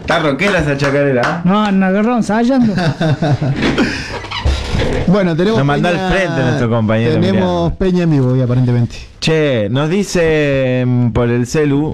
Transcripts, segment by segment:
Está rockera esa chacarera. No, nos agarró ensayando. Bueno, tenemos Nos mandó al frente nuestro compañero Tenemos Emiliano. Peña en vivo hoy, aparentemente. Che, nos dice por el celu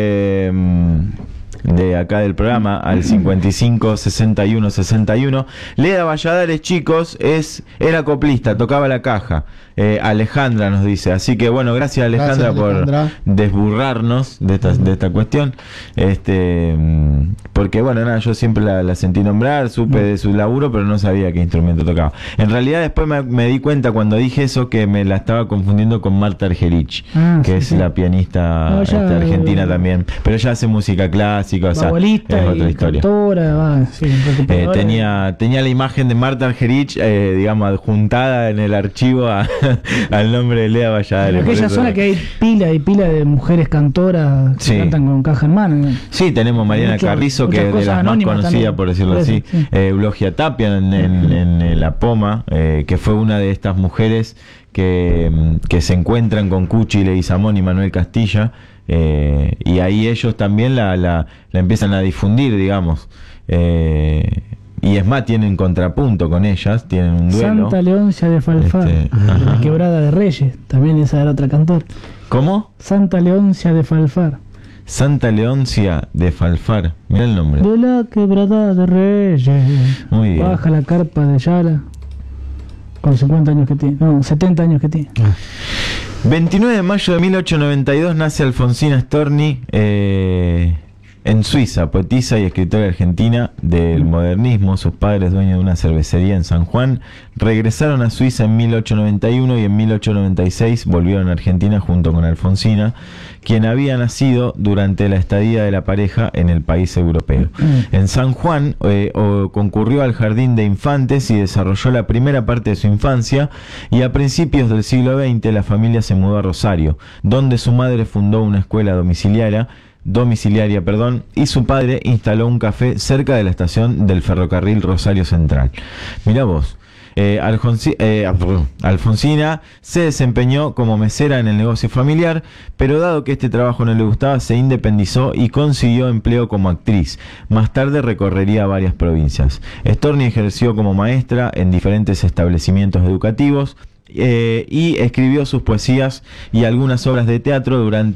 de acá del programa al 55 61 61. Leda Valladares, chicos, era coplista, tocaba la caja. Alejandra nos dice, así que bueno, gracias Alejandra, Alejandra, por desburrarnos de esta cuestión, porque bueno, nada, yo siempre la sentí nombrar, supe de su laburo, pero no sabía qué instrumento tocaba. En realidad después me di cuenta cuando dije eso que me la estaba confundiendo con Marta Argerich, que es la pianista argentina también, pero ella hace música clásica, o sea, es otra historia. Cantora, Tenía la imagen de Marta Argerich, digamos, adjuntada en el archivo al nombre de Leda Valladares. En aquella zona que hay pila y pila de mujeres cantoras que cantan con caja en mano. Sí, tenemos Mariana Carrizo, que es de las más conocidas, también, por decirlo así. Sí. Eulogia Tapia en La Poma, que fue una de estas mujeres que se encuentran con Cuchi Leguizamón y Manuel Castilla, y ahí ellos también la empiezan a difundir, digamos. Y es más, tienen contrapunto con ellas, tienen un duelo. Santa Leoncia de Falfar, la Quebrada de Reyes, también esa era otra cantora. ¿Cómo? Santa Leoncia de Falfar. Santa Leoncia de Falfar, mira el nombre. De la Quebrada de Reyes. Muy bien. Baja la carpa de Yala. Con 50 años que tiene, no, 70 años que tiene. 29 de mayo de 1892 nace Alfonsina Storni, en Suiza, poetisa y escritora argentina del modernismo. Sus padres, dueños de una cervecería en San Juan, regresaron a Suiza en 1891 y en 1896 volvieron a Argentina junto con Alfonsina, quien había nacido durante la estadía de la pareja en el país europeo. En San Juan concurrió al Jardín de Infantes y desarrolló la primera parte de su infancia, y a principios del siglo XX la familia se mudó a Rosario, donde su madre fundó una escuela domiciliaria, y su padre instaló un café cerca de la estación del ferrocarril Rosario Central. Mirá vos. Alfonsina se desempeñó como mesera en el negocio familiar, pero dado que este trabajo no le gustaba, se independizó y consiguió empleo como actriz. Más tarde recorrería varias provincias. Storni ejerció como maestra en diferentes establecimientos educativos, y escribió sus poesías y algunas obras de teatro durante